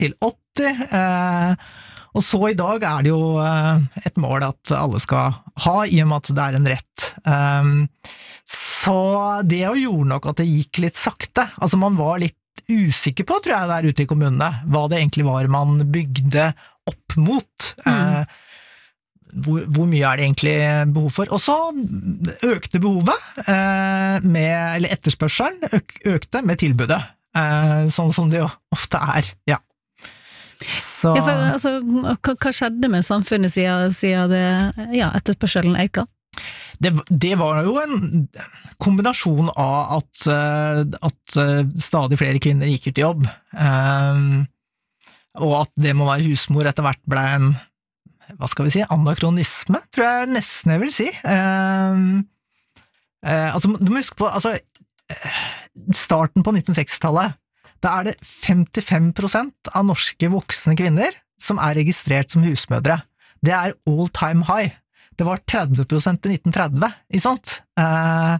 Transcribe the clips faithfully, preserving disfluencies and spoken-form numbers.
til åtti, eh, og så i dag er det jo eh, et mål at alle skal ha, i og med at det er en rett. Um, så det jo gjorde nok at det gikk litt sakte. Altså man var litt usikker på, tror jeg, der ute i kommunene, hva det egentlig var man bygde opp mot. Mm. Eh, hvor, hvor mye er det egentlig behov for? Og så økte behovet, eh, med, eller etterspørselen øk, økte med tilbudet, eh, sånn som det jo ofte er, ja. Så... Ja, for, altså, hva, hva skjedde med samfunnet siden, siden det, ja, etterspørselen øka? Det, det var jo en kombinasjon av at, at stadig flere kvinner gikk ut i jobb, um, og at det må være husmor etter hvert ble en, hva skal vi si, anakronisme, tror jeg nesten jeg vil si. Um, uh, altså, du må huske på, altså, starten på nitten seksti-tallet, da er det femtifem prosent av norske voksne kvinner som er registrert som husmødre. Det er all time high. Det var tretti prosent i nitten tretti, ikke sant? Eh,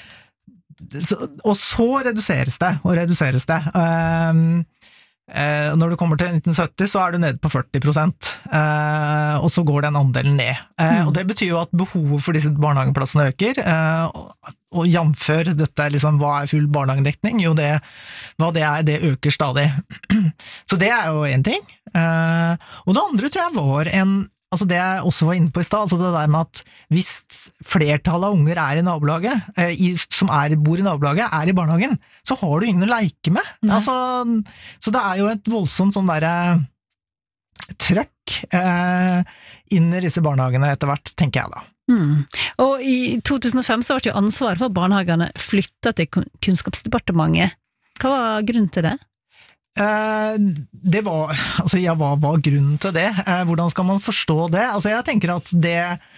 så, og så reduseres det, og reduseres det. Eh, eh, når du kommer til nitten sytti, så er du nede på førti prosent, eh, og så går den andelen ned. Eh, mm. Og det betyr jo at behovet for disse barnehageplassene øker, eh, og, og jamfør dette, liksom, hva er full barnehagedekning? Jo, det, hva det er, det øker stadig. Så det er jo en ting. Eh, og det andre tror jeg var en, altså det jeg også var inne på i stad, altså det der med at hvis flertallet av unger er i nabolaget, eh, i, som er, bor i nabolaget, er i barnehagen, så har du ingen å leke med. Altså, så det er jo et voldsomt sånn der trøkk eh, inn i disse barnehagene etter hvert, tenker jeg da. Mm. Og i to tusen og fem så ble jo ansvaret for barnehagene flyttet til Kunnskapsdepartementet. Hva var grunnen til det? Eh, det var, altså ja, hva var grunnen til det? Eh, hvordan skal man forstå det? Altså jeg tenker at det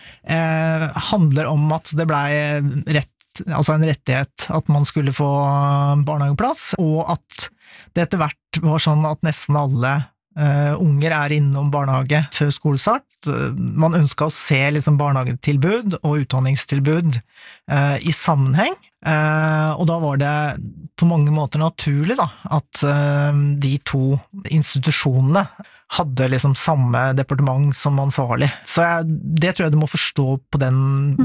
eh, handler om at det ble rett, altså en rettighet at man skulle få barnehageplass, og at det etter hvert var sånn at nesten alle Uh, unger er innom barnehage før skolestart. Uh, man ønsket å se liksom, barnehagetilbud og utdanningstilbud uh, i sammenheng, uh, og da var det på mange måter naturlig da, at uh, de to institusjonene hadde liksom samme departement som ansvarlig. Så jeg, det tror jeg du må forstå på den,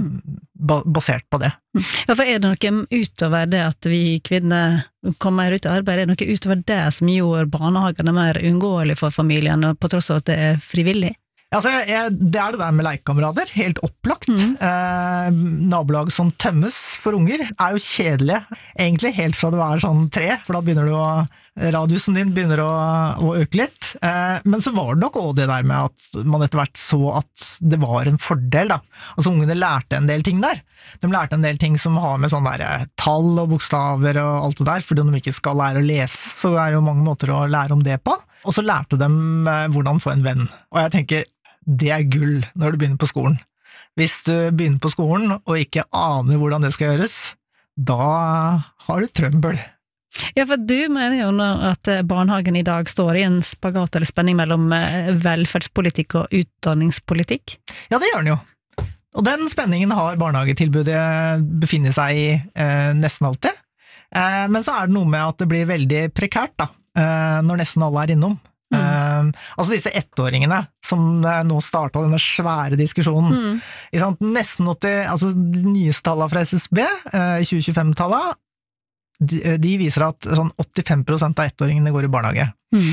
ba, basert på det. Ja, for er det noe utover det at vi kvinner kommer ut i arbeid, er det noe utover det som gjør barnehagene mer uunngåelig for familien, på tross av at det er frivillig? Altså, jeg, det er det der med lekekamerater, helt opplagt. Mm. Eh, nabolag som tømmes for unger er jo kjedelige, egentlig helt fra du er sånn tre, for da begynner du å, radiusen din begynner å, å øke litt. Eh, men så var det nok også det der med at man etter hvert så at det var en fordel da. Altså ungene lærte en del ting der. De lærte en del ting som har med sånne der, tall og bokstaver og alt det der, fordi om de ikke skal lære å lese, så er det jo mange måter å lære om det på. Og så lærte de eh, hvordan få en venn. Og jeg tenker, det er gull når du begynner på skolen. Hvis du begynner på skolen og ikke aner hvordan det skal gjøres, da har du trøbbel. Ja, for du mener jo nå at barnehagen i dag står i en spagat eller spenning mellom velferdspolitikk og utdanningspolitikk? Ja, det gjør den jo. Og den spenningen har barnehagetilbudet befinner seg i eh, nesten alltid. Eh, men så er det noe med at det blir veldig prekært da, eh, når nesten alle er innom. Mm. Uh, altså disse ettåringene som uh, nå startet denne svære diskusjonen mm. nesten åtti, altså de nyeste tallene fra S S B uh, tjue tjuefem-tallet de, de viser at sånn åttifem prosent av ettåringene går i barnehage mm.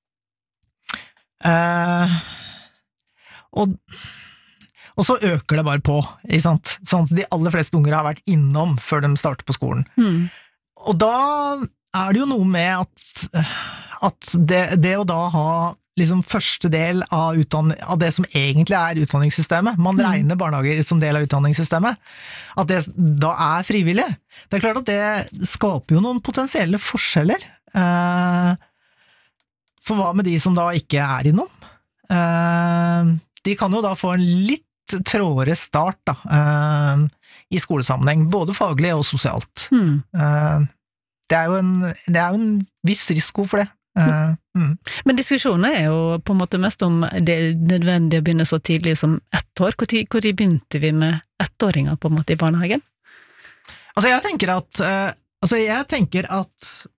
uh, og og så øker det bare på, ikke sant? Sånn at de aller fleste unger har vært innom før de starter på skolen mm. og da er det jo noe med at at det, det å da ha liksom første del av, utdanning, av det som egentlig er utdanningssystemet, man regner barnehager som del av utdanningssystemet, at det da er frivillig. Det er klart at det skaper jo noen potensielle forskjeller. Eh, for hva med de som da ikke er innom? Eh, de kan jo da få en litt trådere start da, eh, i skolesammenheng, både faglig og sosialt. Mm. Eh, det er jo en, det er jo en viss risiko for det. Uh, mm. Men diskusjonen er jo på en måte mest om det er nødvendig å begynne så tidlig som ett år. Hvor begynte vi med ettåringer på en måte i barnehagen? Altså jeg tenker at uh, altså jeg tenker at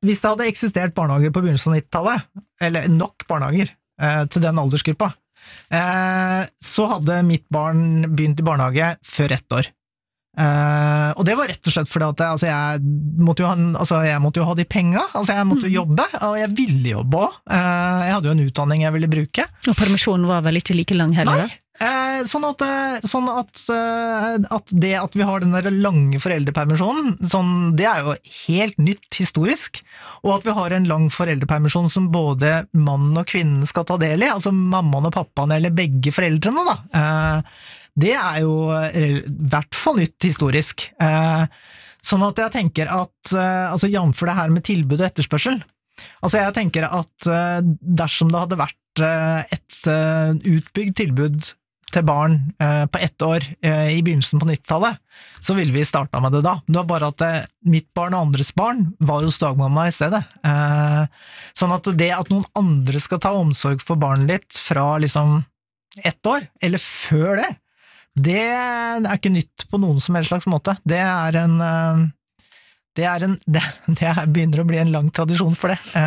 hvis det hadde eksistert barnehager på begynnelsen av nittitallet, eller nok barnehager eh, til den aldersgruppa, eh, så hadde mitt barn begynt i barnehage før ett år. Uh, og det var rett og slett fordi at altså, jeg, måtte jo ha, altså, jeg måtte jo ha de penga, altså, jeg måtte jo jobbe, og jeg ville jobbe også. Uh, jeg hadde jo en utdanning jeg ville bruke. Og permisjonen var vel ikke like lang heller? Nei, uh, sånn, at, sånn at, uh, at det at vi har den der lange foreldrepermisjonen, sånn, det er jo helt nytt historisk, og at vi har en lang foreldrepermisjon som både mannen og kvinnen skal ta del i, altså mammaen og pappaen eller begge foreldrene da. Uh, Det er jo i hvert fall nytt historisk. Eh, sånn at jeg tenker at, eh, altså jamfør det her med tilbud og etterspørsel, altså jeg tenker at eh, dersom det hadde vært eh, et eh, utbygd tilbud til barn eh, på ett år eh, i begynnelsen på nittitallet, så ville vi starta med det da. Det var bare at eh, mitt barn og andres barn var hos dagmamma i stedet. Eh, sånn at det at noen andre skal ta omsorg for barnet ditt fra liksom ett år, eller før det, det er ikke nytt på noen som helst slags måte. Det er en, det er en, det, det begynner å bli en lang tradisjon for det.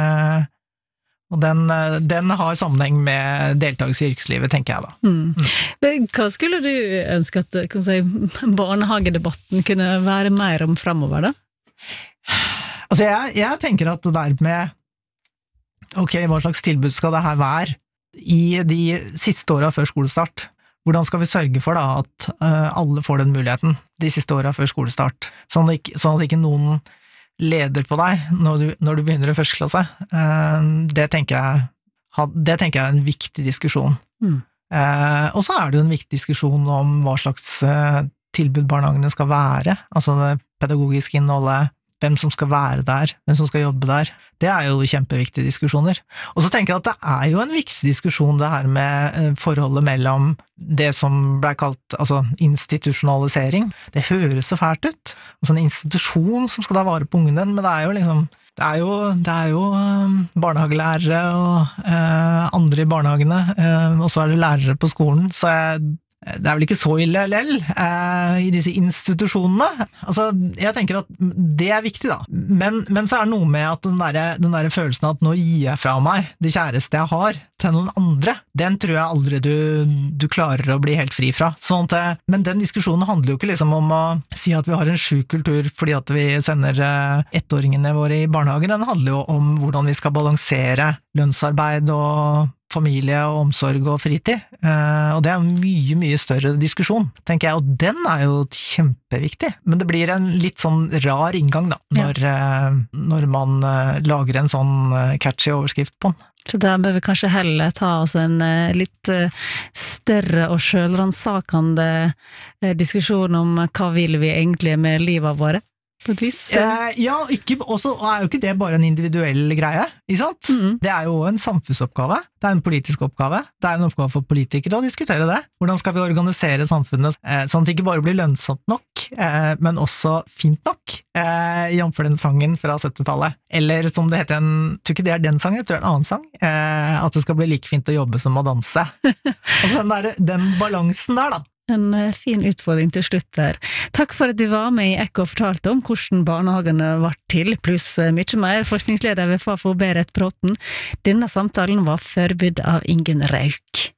Og den, den har sammenheng med deltakelse i yrkeslivet, tenker jeg da. Mm. Mm. Hva skulle du ønske at kan si, barnehagedebatten kunne være mer om fremover da? Altså jeg, jeg tenker at det der med, ok, hva slags tilbud skal det her være i de siste årene før skolestart? Hvordan skal vi sørge for da at uh, alle får den muligheten de siste årene før skolestart, sånn at, ikke, sånn at ikke noen leder på deg når du, når du begynner i første klasse? Uh, det, tenker jeg, det tenker jeg er en viktig diskusjon. Mm. Uh, og så er det jo en viktig diskusjon om hva slags uh, tilbud barnehagene skal være, altså det pedagogiske innholdet, hvem som skal være der, hvem som skal jobbe der. Det er jo kjempeviktige diskusjoner. Og så tenker jeg at det er jo en viktig diskusjon det her med forholdet mellom det som ble kalt altså, institusjonalisering. Det høres så fælt ut. Altså en institusjon som skal ta vare på ungen din, men det er jo liksom det er jo, det er jo um, barnehagelærere og uh, andre i barnehagene, uh, og så er det lærere på skolen, så jeg det er vel ikke så ille lell eh, i disse institusjonene. Altså, jeg tenker at det er viktig da. Men, men så er det noe med at den der, den der følelsen av at nå gir jeg fra meg det kjæreste jeg har til noen andre, den tror jeg aldri du, du klarer å bli helt fri fra. Sånn at, men den diskusjonen handler jo ikke liksom om å si at vi har en sjuk kultur fordi at vi sender eh, ettåringene våre i barnehagen. Den handler jo om hvordan vi skal balansere lønnsarbeid og familie og omsorg og fritid, uh, og det er en mye, mye større diskusjon, tenker jeg, og den er jo kjempeviktig, men det blir en litt sånn rar inngang da, når, ja. uh, når man uh, lager en sånn uh, catchy overskrift på den. Så da bør vi kanskje heller ta oss en uh, litt uh, større og selvransakende uh, diskusjon om uh, hva vil vi egentlig med livet våre? Eh, ja, ikke, også er jo ikke det bare en individuell greie, ikke sant? Mm. Det er jo en samfunnsoppgave, det er en politisk oppgave, det er en oppgave for politikere å diskutere det. Hvordan skal vi organisere samfunnet eh, sånn at det ikke bare blir lønnsomt nok, eh, men også fint nok, eh, jamfør den sangen fra syttitallet. Eller som det heter en, jeg tror ikke det er den sangen, jeg tror det er en annen sang, eh, at det skal bli like fint å jobbe som å danse. Altså den, der, den balansen der da. En fin utfordring til slutt der. Takk for at du var med i Ekko og fortalte om hvordan barnehagene var til, pluss mye mer. Forskningsleder ved Fafo Berit Bråten. Denne samtalen var forberedt av Ingunn Rauk.